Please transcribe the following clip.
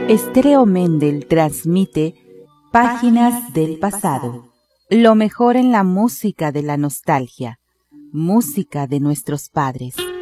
Estéreo Mendel transmite Páginas del Pasado, lo mejor en la música de la nostalgia, música de nuestros padres.